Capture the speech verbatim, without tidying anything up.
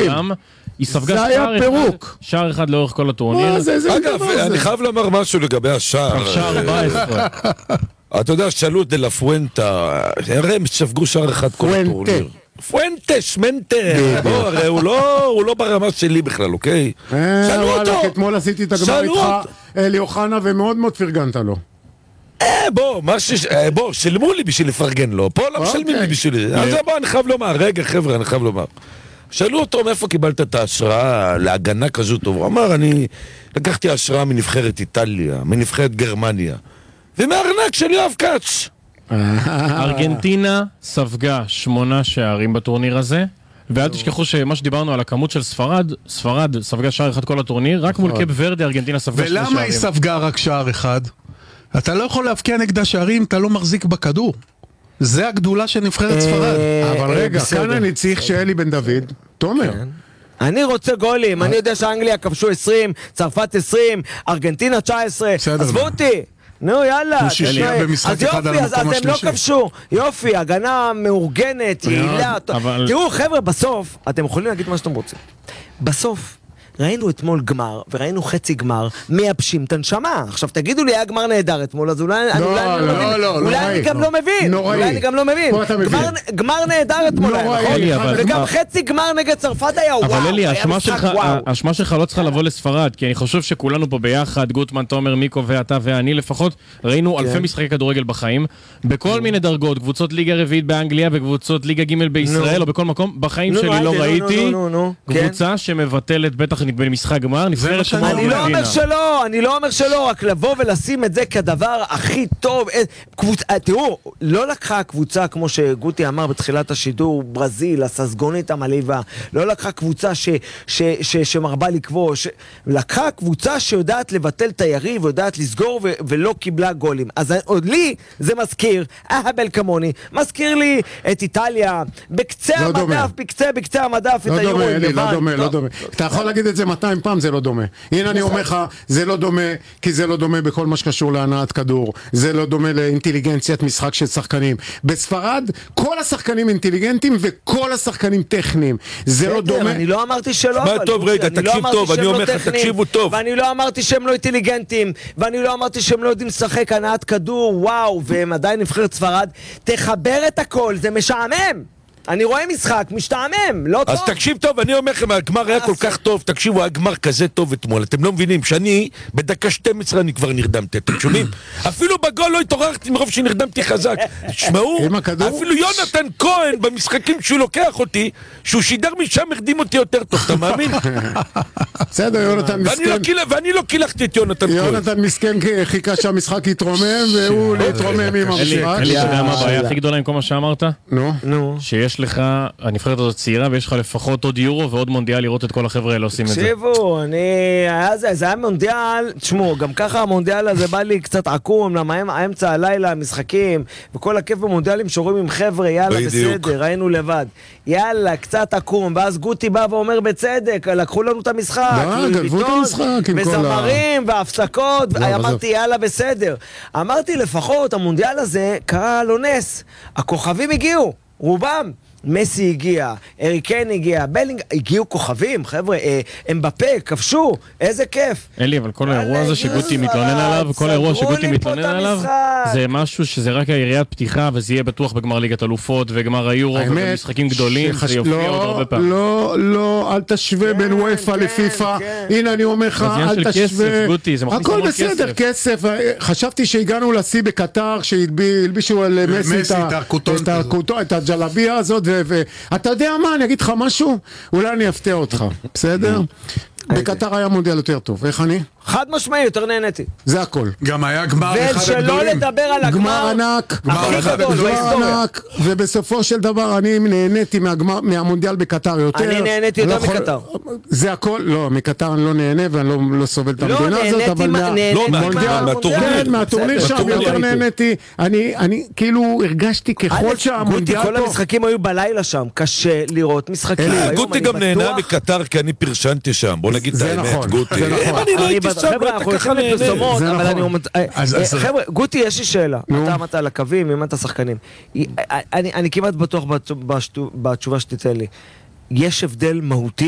גם. היא ספגה שער אחד, שער אחד לאורך כל הטורניר. אגב, אני חייב לומר משהו לגבי השער. שער ארבע עשרה. אתה יודע, שאלו את דלה פואנטה, הרי הם ספגו שער אחד כל הטורניר. פואנטש, מנטה, בוא, הרי הוא לא ברמה שלי בכלל, אוקיי? שאלו אותו! אתמול עשיתי את הגמר איתך, אלי אוחנה, ומאוד מאוד פרגנת לו. אה, בוא, בוא, שלמו לי בשביל לפרגן לו, פה לא משלמים לי בשביל... אז בוא, אני חייב לומר, רגע חבר'ה, אני חייב לומר. שאלו אותו מאיפה קיבלת את ההשראה להגנה כזו טוב, הוא אמר, אני לקחתי השראה מנבחרת איטליה, מנבחרת גרמניה, ומהארנק של יואב קאץ. ארגנטינה ספגה שמונה שערים בטורניר הזה, ואל תשכחו שמה שדיברנו על הכמות של ספרד, ספרד ספגה שער אחד כל הטורניר, רק מול קאפ ורדה ארגנטינה ספגה שני שערים. ולמה היא ספגה רק שער אחד? אתה לא יכול להבקיע נגדה שערים, אתה לא מחזיק בכדור. זה הגדולה של נבחרת ספרד. אבל רגע, כאן אני צריך שאלי בן דוד, תומר. אני רוצה גולים, אני יודע שאנגליה כבשו עשרים, צרפת עשרים, ארגנטינה תשע עשרה, עזבו אותי. נו יאללה, אז יופי, אז הם לא כבשו, יופי, הגנה מאורגנת, יעילה. תראו חבר'ה, בסוף, אתם יכולים להגיד מה שאתם רוצים. בסוף ראינו אתמול גמר, וראינו חצי גמר, מייבשים את הנשמה. עכשיו תגידו לי, היה גמר נהדר אתמול, אז אולי אני גם לא מבין. אולי אני גם לא מבין. גמר נהדר אתמול, וגם חצי גמר נגד צרפת היה וואו. אבל אלי, האשמה שלך לא צריכה לבוא לספרד, כי אני חושב שכולנו פה ביחד, גוטמן, תומר, מיקו ואתה ואני לפחות, ראינו אלפי משחקי כדורגל בחיים, בכל מיני דרגות, קבוצות ליגה רביעית באנגליה וקבוצות ליגה ג' בישראל, או בכל מקום, בחיים שלי לא ראיתי קבוצה שמבטלת בטח במשחק גמר, נבחרת כמו ארגנטינה. אני לא אומר שלא, אני לא אומר שלא, רק לבוא ולשים את זה כדבר הכי טוב. תראו, לא לקחה קבוצה, כמו שגוטי אמר בתחילת השידור, ברזיל, הססגונית המלאיבה, לא לקחה קבוצה שמרבה לכבוש, לקחה קבוצה שיודעת לבטל את היריב, ויודעת לסגור ולא קיבלה גולים. אז לי זה מזכיר, אהבל כמוני, מזכיר לי את איטליה, בקצה המדף, בקצה המדף, את היורו. לא דומה, לא דומה. אתה יכול להגיד את זה מאתיים פעם, זה לא דומה. הנה אני אומר לך, זה לא דומה, כי זה לא דומה בכל מה שקשור להנעת כדור. זה לא דומה לאינטליגנציית משחק של שחקנים. בספרד, כל השחקנים אינטליגנטים וכל השחקנים טכניים. זה לא דומה. אני לא אמרתי שלא. מה טוב, רגע, תקשיב טוב, אני אומר לך, תקשיבו טוב. ואני לא אמרתי שהם לא אינטליגנטים, ואני לא אמרתי שהם לא יודעים לשחק הנעת כדור, וואו, והם עדיין נבחרת ספרד. תחבר את הכל, זה משעמם. אני רואה משחק, משתעמם, לא טוב. אז תקשיב טוב, אני אומר לכם, הגמר היה כל כך טוב, תקשיבו, הגמר כזה טוב אתמול, אתם לא מבינים, שאני בדקה שתים עשרה אני כבר נרדמתי, אתם שומעים? אפילו בגול לא התעוררתי מרוב שנרדמתי חזק. תשמעו, אפילו יונתן כהן במשחקים שהוא לוקח אותי, שהוא שידר משם הרדים אותי יותר טוב, אתה מאמין? בסדר, יונתן מסכן. ואני לא קילחתי את יונתן כהן. יונתן מסכן חיכה שהמשחק יתרומם, והוא להתרומם עם המשחק. אלי, אתה יודע מה הבעיה הכי גדולה עם כל מה שאמרת? נו. שיש לך, הנבחרת הזאת צעירה, ויש לך לפחות עוד יורו ועוד מונדיאל לראות את כל החבר'ה האלה עושים את זה. תקשיבו, אני, זה היה מונדיאל, תשמעו, גם ככה המונדיאל הזה בא לי קצת עקום, למה האמצע הלילה, המשחקים, וכל הכיף במונדיאלים שרואים עם חבר'ה, יאללה, בסדר, ראינו לבד. יאללה, קצת עקום, ואז גוטי בא ואומר בצדק, לקחו לנו את המשחק, וזמרים, והפסקות, אמרתי, יאללה, בסדר. אמרתי, לפחות, המונדיאל הזה קרה לו נס. הכוכבים הגיעו, רובם. מסי הגיע, ארי קיין הגיע, בלינג, הגיעו כוכבים, חבר'ה, הם בפה, כבשו, איזה כיף. אלי, אבל כל האירוע הזה שגוטי מתלונן עליו, כל האירוע שגוטי מתלונן עליו, זה משהו שזה רק היריית פתיחה, וזה יהיה בטוח בגמר ליגת אלופות, וגמר היורו, ובמשחקים גדולים, זה יופיע עוד הרבה פעם. לא, לא, אל תשווה בין וופא לפיפא, הנה אני אומר לך, אל תשווה. הכל בסדר, כסף. חשבתי שהגענו לשיא בקטר, שהלבישו על מסי את הג'לביה הזאת, ואתה יודע מה, אני אגיד לך משהו, אולי אני אפתיע אותך, בסדר? בקטר היה מונדיאל יותר טוב, איך אני? חד משמעי, יותר נהניתי. זה הכל. גם היה גמר אחד הגדולים. ושלא לדבר על הגמר. גמר ענק. הכי גדול בהיסטוריה. ובסופו של דבר אני נהניתי מהמונדיאל בקטר יותר. אני נהניתי יותר מקטר. זה הכל, לא, מקטר אני לא נהנה ואני לא סובל את המדינה הזאת, אבל מהטורניר שם יותר נהניתי. אני כאילו הרגשתי ככל שהמונדיאל כל המשחקים היו בלילה שם, קשה לראות משחקים. גוטי גם נהנה מקטר כי אני פרשנתי שם, בוא נגיד את האמת, גוטי. חבר'ה, אנחנו יוצאים לפרסומות, אבל אני אומר... חבר'ה, גוטי, יש לי שאלה. אתה עמדת על הקווים, אם אתה שחקנים. אני כמעט בטוח בתשובה שתיתן לי. יש הבדל מהותי